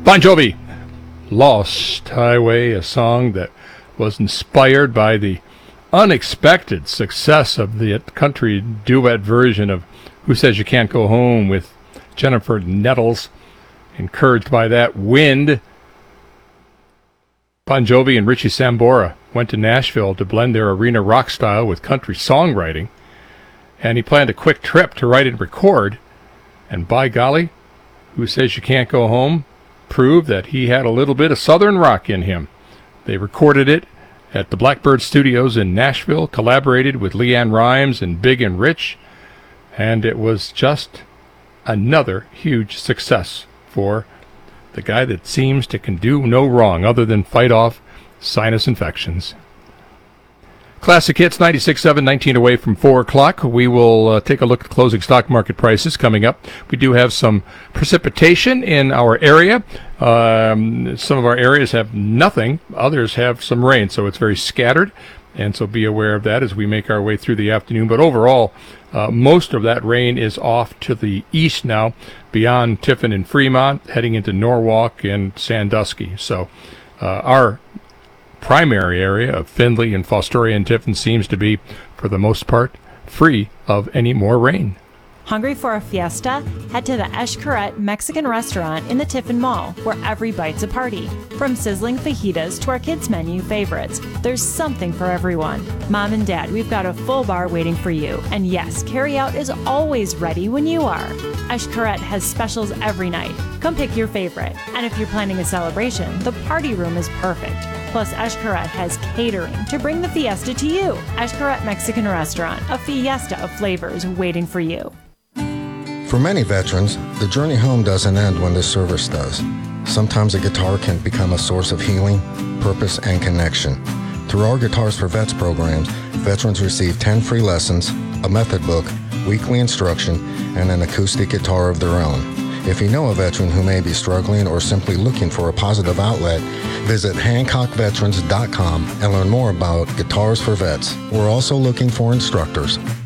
Bon Jovi, Lost Highway, a song that was inspired by the unexpected success of the country duet version of Who Says You Can't Go Home with Jennifer Nettles. Encouraged by that wind, Bon Jovi and Richie Sambora went to Nashville to blend their arena rock style with country songwriting, and he planned a quick trip to write and record, and by golly, Who Says You Can't Go Home proved that he had a little bit of southern rock in him. They recorded it at the Blackbird Studios in Nashville, collaborated with Leanne Rimes and Big and Rich, and it was just another huge success for the guy that seems to can do no wrong other than fight off sinus infections. Classic Hits 96.7, 19 away from 4 o'clock. We will take a look at closing stock market prices coming up. We do have some precipitation in our area. Some of our areas have nothing. Others have some rain, so it's very scattered. And so be aware of that as we make our way through the afternoon. But overall, most of that rain is off to the east now, beyond Tiffin and Fremont, heading into Norwalk and Sandusky. So our primary area of Findlay and Fostoria and Tiffin seems to be, for the most part, free of any more rain. Hungry for a fiesta? Head to the Xcaret Mexican restaurant in the Tiffin Mall, where every bite's a party. From sizzling fajitas to our kids' menu favorites, there's something for everyone. Mom and Dad, we've got a full bar waiting for you. And yes, carryout is always ready when you are. Xcaret has specials every night. Come pick your favorite. And if you're planning a celebration, the party room is perfect. Plus, Xcaret has catering to bring the fiesta to you. Xcaret Mexican Restaurant, a fiesta of flavors waiting for you. For many veterans, the journey home doesn't end when the service does. Sometimes a guitar can become a source of healing, purpose, and connection. Through our Guitars for Vets programs, veterans receive 10 free lessons, a method book, weekly instruction, and an acoustic guitar of their own. If you know a veteran who may be struggling or simply looking for a positive outlet, visit HancockVeterans.com and learn more about Guitars for Vets. We're also looking for instructors.